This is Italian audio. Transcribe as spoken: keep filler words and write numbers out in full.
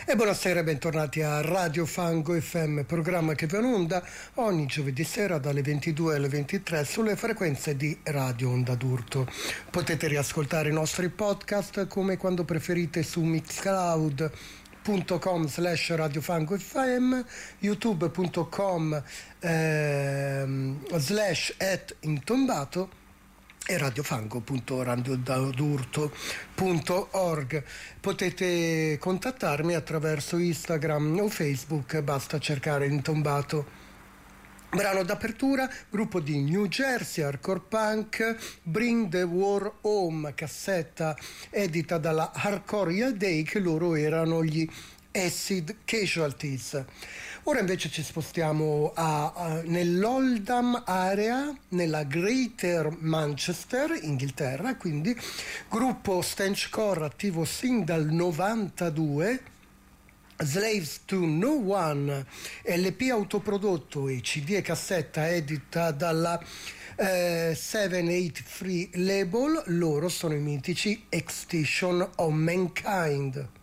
E buonasera e bentornati a Radio Fango F M, programma che va in onda ogni giovedì sera dalle ventidue alle ventitré sulle frequenze di Radio Onda d'Urto. Potete riascoltare i nostri podcast come quando preferite su Mixcloud punto com slash radiofango fm, youtube punto com ehm, slash at intombato e radiofango punto radiodurto punto org. Potete contattarmi attraverso Instagram o Facebook, basta cercare Intombato. Brano d'apertura, gruppo di New Jersey, hardcore punk, Bring the War Home, cassetta edita dalla Hardcore Yeah Day, che loro erano gli Acid Casualties. Ora invece ci spostiamo a, a, nell'Oldham area, nella Greater Manchester, Inghilterra, quindi gruppo stanchcore attivo sin dal novantadue, Slaves to No One, L P autoprodotto e C D e cassetta edita dalla eh, settecentoottantatré label. Loro sono i mitici Extinction of Mankind.